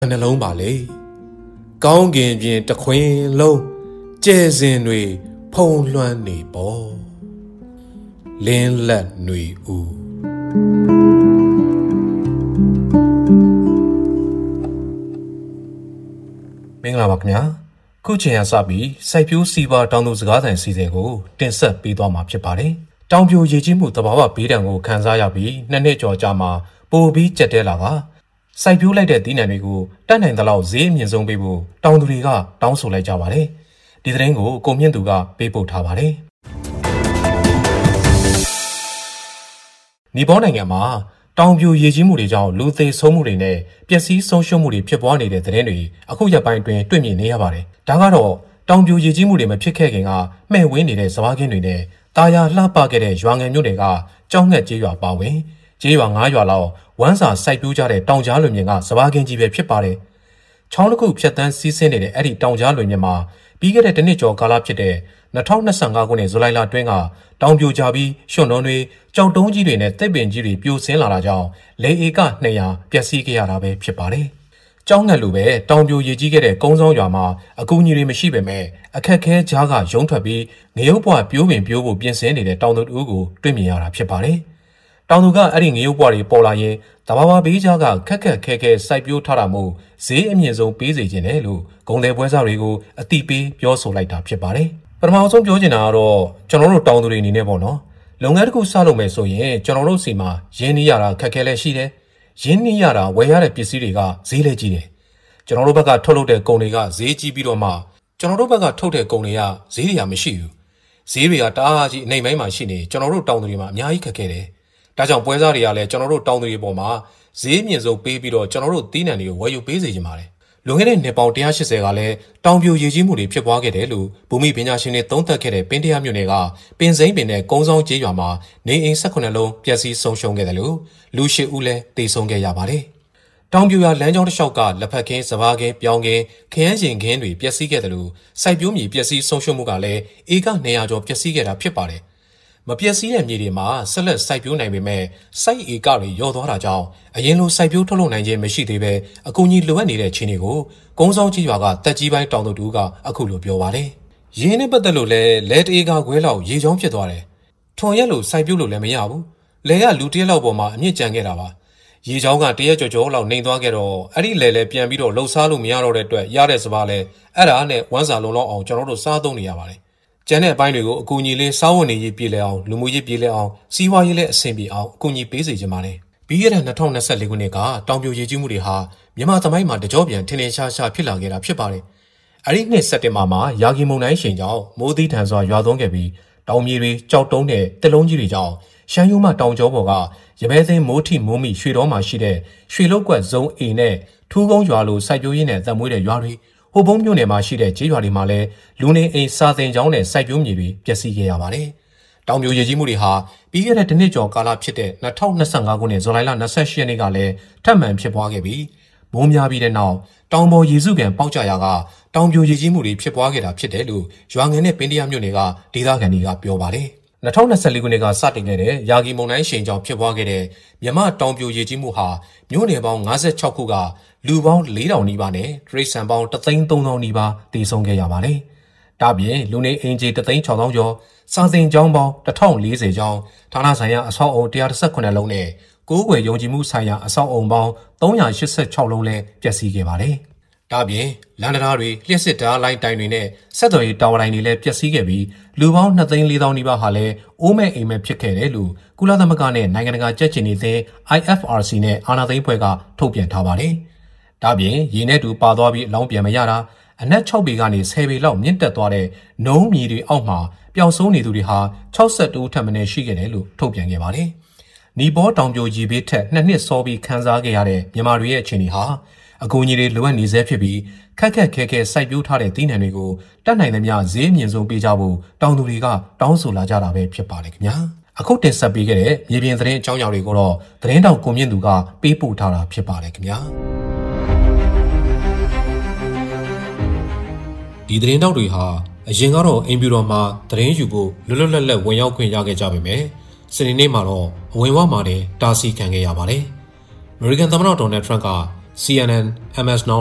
နှလုံးပါလေကောင်းကင်ပြင်တခွင်လုံးကျဲစင်တွေဖုံးလွှမ်းနေပေါ်လင်းလက်ຫນွေဦးမင်္ဂလာပါခင်ဗျာခုချိန်ရစပြီးစိုက်ပျိုးစီးပွားတောင်သူစကားသံစီစဉ်ကိုတင်ဆက်ပေးသွားမှာဖြစ်ပါတယ်တောင်ပြိုရေကြီးမှုသဘာဝဘေးဒဏ်ကိုခံစားရပြီးနှစ်နှစ်ကျော်ကြာမှာပိုပြီးကြက်တဲလာကစိုက်ပျိုးလိုက်တဲ့သီးနှံတွေကိုတတ်နိုင်သလောက်ဈေးအမြင့်ဆုံးပေးဖို့တောင်သူတွေကတောင်းဆိုလိုက်ကြပါတယ်ဒီသတင်းကိုကိုမြင့်သူကပေးပို့ထားပါတယ်နီပေါနိုင်ငံမှာတောင်ပြိုရေကြီးမှုတွေကြောင့်လူသေဆုံးမှုတွေနဲ့ပျက်စီးဆုံးရှုံးမှုတွေဖြစ်ပွားနေတဲ့သတင်းတွေအခုရက်ပိုင်းအတွင်းတွေ့မြင်နေရပါတယ်ဒါကတော့တောင်ပြိုရေကြီးမှုတွေမဖြစ်ခဲ့ခင်ကမှဲ့ဝင်းနေတဲ့စဘာကင်းတွေနဲ့တာယာလှပခဲ့တဲ့ရွာငယ်မြို့တွေကကြောင်းငှက်ကျေးရွာပါဝင်ကျေးရွာ9ရွာလောက်ဝမ်းစာစိုက်ပျိုးကြတဲ့တောင်ကြားလွင်ပြင်ကစဘာကင်းကြီးပဲဖြစ်ပါတယ်ချောင်းတစ်ခုဖြတ်တန်းစီးဆင်းနေတဲ့အဲ့ဒီတောင်ကြားလွင်ပြင်မှာပြီးခဲ့တဲ့တစ်နှစ်ကျော်ကာလဖြစ်တဲ့2025ခုနှစ်ဇူလိုင်လအတွင်းကတောင်ပြိုကျပြီးရွှွန်တော်တွေကြောက်တုံးကြီးတွေနဲ့တစ်ပင်ကြီးတွေပြိုဆင်းလာတာကြောင့်လေဧက200ပျက်စီးခဲ့ရတာပဲဖြစ်ပါတယ်။ကြောင်းငှက်လိုပဲတောင်ပြိုရေကြီးခဲ့တဲ့ကုန်းဆောင်ရွာမှာအကူအညီတွေမရှိပေမဲ့အခက်ခဲကြားကရုံးထွက်ပြီးငရုတ်ပွားပြိုးပင်ပြိုးဖို့ပြင်ဆင်နေတဲ့တောင်သူတို့ကိုတွေ့မြင်ရတာဖြစ်ပါတယ်။တောင်သူကအဲ့ဒီငရုတ်ပွားတွေပေါ်လာရင်တဘာဝဘေးကြားကခက်ခဲစိုက်ပျိုးထားတာမို့ဈေးအမြင့်ဆုံးပေးစေခြင်းတယ်လို့ဂုံတယ်ပွဲစားတွေကိုအတိပေးပြောဆိုလိုက်တာဖြစ်ပါတယ်။ပထမဆုံးပြောချင်တာကတော့ကျွန်တော်တို့တောင်သူတွေအနေနဲ့ပေါ့နော်လုပ်ငန်းတစ်ခုစလုပ်မယ်ဆိုရင်ကျွန်တော်တို့စီမှာရင်းနှီးရတာခက်ခဲလဲရှိတယ်ရင်းနှီးရတာဝယ်ရတဲ့ပစ္စည်းတွေကဈေးလဲကြီးတယ်ကျွန်တော်တို့ဘက်ကထုတ်လုပ်တဲ့ကုန်တွေကဈေးကြီးပြီးတော့မှကျွန်တော်တို့ဘက်ကထုတ်တဲ့ကုန်တွေကဈေးတွေကမရှိဘူးဈေးတွေကတအားကြီးအနှိမ်ပိုင်းမှာရှိနေကျွန်တော်တို့တောင်သူတွေမှာအများကြီးခက်ခဲတယ်ဒါကြောင့်ပွဲစားတွေကလည်းကျွန်တော်တို့တောင်သူတွေပေါ်မှာဈေးမြင့်ဆုံးပေးပြီးတော့ကျွန်တော်တို့သီးနှံတွေကိုဝယ်ယူပေးစေချင်ပါတယ်လွန်ခဲ့တဲ့နှစ်ပေါင်း180ကလည်းတောင်ပြိုရေကြီးမှုတွေဖြစ်ပွားခဲ့တယ်လို့ဘူမိပညာရှင်တွေသုံးသပ်ခဲ့တဲ့ပင်တရားမြို့နယ်ကပင်စိမ့်ပင်နဲ့ကုန်းဆောင်ကျေးရွာမှာနေအိမ်18လုံးပျက်စီးဆုံးရှုံးခဲ့တယ်လို့လူ8ဦးလည်းသေဆုံးခဲ့ရပါတယ်။တောင်ပြိုရွာလမ်းကြောင်းတစ်လျှောက်ကလက်ဖက်ခင်းစဘာခင်းပြောင်းခင်းခရမ်းရင်ခင်းတွေပျက်စီးခဲ့တယ်လို့စိုက်ပျိုးမြေပျက်စီးဆုံးရှုံးမှုကလည်းဧက200ကျော်ပျက်စီးခဲ့တာဖြစ်ပါတယ်။မပျက်စီးတဲ့မြေတွေမှာဆက်လက်စိုက်ပျိုးနိုင်ပေမဲ့စိုက်ဧကတွေလျော့သွားတာကြောင့်အရင်လိုစိုက်ပျိုးထုတ်လုပ်နိုင်ခြင်းမရှိသေးပဲအကူအညီလိုအပ်နေတဲ့ခြေတွေကိုကုန်းဆောင်ကြီးရွာကတက်ကြီးပိုင်းတောင်သူတို့ကအခုလိုပြောပါတယ်။ရင်းနဲ့ပတ်သက်လို့လဲလက်ဧကခွဲလောက်ရေချောင်းဖြစ်သွားတယ်။ထွန်ရက်လို့စိုက်ပျိုးလို့လည်းမရဘူး။လဲကလူတရက်လောက်ပေါ်မှာအမြင့်ကျန်ခဲ့တာပါ။ရေချောင်းကတရက်ကျော်လောက်နှိမ်သွားခဲ့တော့အဲ့ဒီလဲပြန်ပြီးတော့လှုပ်ရှားလို့မရတော့တဲ့အတွက်ရတဲ့စပါးလဲအဲ့ဒါနဲ့ဝမ်းစာလုံးလောက်အောင်ကျွန်တော်တို့စားသုံးနေရပါတယ်။ကျန်တဲ့အပိုင်းတွေကိုအကူအညီလေးစားဝတ်နေရေးပြည်လဲအောင်လူမှုရေးပြည်လဲအောင်စီးပွားရေးလည်းအဆင်ပြေအောင်အကူအညီပေးစေချင်ပါတယ်။ပြီးခဲ့တဲ့2024ခုနှစ်ကတောင်ပြိုရေကြီးမှုတွေဟာမြန်မာသမိုင်းမှာတကြောပြန်ထင်ထင်ရှားရှားဖြစ်လာခဲ့တာဖြစ်ပါတယ်။အဲ့ဒီနှစ်စက်တင်ဘာမှာရာဂီမုန်တိုင်းရှိန်ကြောင့်မိုးသီးထန်စွာရွာသွန်းခဲ့ပြီးတောင်မြေတွေကြောက်တုံးတဲ့တစ်လုံးကြီးတွေကြောင့်ရှမ်းရိုးမတောင်ကျောပေါ်ကရမဲသိန်းမိုးထိမိုးမိရွှေတော်မှာရှိတဲ့ရွှေလုတ်ကွက်ဇုံ A နဲ့ထူးကုန်းရွာလိုစိုက်ပျိုးရေးနဲ့သက်မွေးတဲ့ရွာတွေဟိုဘုံမြို့နယ်မှာရှိတဲ့ကျေးရွာတွေမှာလည်းလူနေအိမ်စာသင်ကျောင်းနဲ့စိုက်ပျိုးမြေတွေပျက်စီးခဲ့ရပါတယ်။တောင်ပြိုရေကြီးမှုတွေဟာပြီးခဲ့တဲ့တစ်နှစ်ကျော်ကာလဖြစ်တဲ့2025ခုနှစ်ဇူလိုင်လ28ရက်နေ့ကလည်းထပ်မံဖြစ်ပွားခဲ့ပြီးမိုးများပြီးတဲ့နောက်တောင်ပေါ်ရေစုကန်ပေါက်ကျရာကတောင်ပြိုရေကြီးမှုတွေဖြစ်ပွားခဲ့တာဖြစ်တယ်လို့ရွာငယ်နဲ့ပင်တရားမြို့နယ်ကဒေသခံတွေကပြောပါတယ်။2024ခုနှစ်ကစတင်ခဲ့တဲ့ရာဂီမုန်တိုင်းရှိန်ကြောင့်ဖြစ်ပွားခဲ့တဲ့မြမတောင်ပြိုရေကြီးမှုဟာမြို့နယ်ပေါင်း56ခုကလူပေါင်း4000နီးပါးနဲ့တရိတ်ဆန်ပေါင်း33000နီးပါးတည်ဆုံခဲ့ရပါတယ်။ဒါပြင်လူနေအိမ်ခြေ36000ကျော်စာသင်ကျောင်းပေါင်း1040ကျောင်းဌာနဆိုင်ရာအဆောက်အုံ118လုံးနဲ့ကိုးကွယ်ယုံကြည်မှုဆိုင်ရာအဆောက်အုံပေါင်း386လုံးလည်းပျက်စီးခဲ့ပါတယ်။ဒါပြင်လမ်းတရားတွေလျှက်စစ်ဓာတ်လိုင်းတိုင်တွေနဲ့ဆက်သွယ်ရေးတာဝါတိုင်တွေလည်းပျက်စီးခဲ့ပြီးလူပေါင်း24000နီးပါးဟာလည်းအိုးမဲ့အိမ်မဲ့ဖြစ်ခဲ့တယ်လို့ကုလသမဂ္ဂနဲ့နိုင်ငံတကာကြက်ချင်နေတဲ့ IFRC နဲ့အာဏာသိမ်းဖွဲ့ကထုတ်ပြန်ထားပါတယ်။ဒါပြင်ရေနဲ့တူပါသွားပြီးအလောင်းပြန်မရတာအနက်6ပေကနေ10ပေလောက်မြင့်တက်သွားတဲ့နုံးမြေတွေအောက်မှာပျောက်ဆုံးနေသူတွေဟာ62ထက်မနည်းရှိခဲ့တယ်လို့ထုတ်ပြန်ခဲ့ပါတယ်။နီပေါတောင်ပြိုရေဘေးထက်2နှစ်စောပြီးခန်းစားခဲ့ရတဲ့မြန်မာတွေရဲ့အခြေအနေဟာအကူအညီတွေလိုအပ်နေဆဲဖြစ်ပြီးခက်ခဲစိုက်ပျိုးထားတဲ့သီးနှံတွေကိုတတ်နိုင်သမျှဈေးအမြင့်ဆုံးပေးကြဖို့တောင်သူတွေကတောင်းဆိုလာကြတာပဲဖြစ်ပါတယ်ခင်ဗျာ။အခုတင်ဆက်ပေးခဲ့တဲ့မြေပြင်သတင်းအကြောင်းအရာတွေကိုတော့သတင်းတောင်ကိုမြင့်သူကပေးပို့ထားတာဖြစ်ပါတယ်ခင်ဗျာ။ဒီသတင်းတောက်တွေဟာအရင်ကတော့အင်ပြူတော်မှာသတင်းယူဖို့လွတ်လွတ်လပ်လပ်ဝင်ရောက်ခွင့်ရခဲ့ကြပေမဲ့စနေနေ့မှာတော့အဝင်ဝမှာတားဆီးခံခဲ့ရပါတယ်။ အမေရိကန်သမ္မတဒေါ်နယ်ထရန့်က CNN MS Now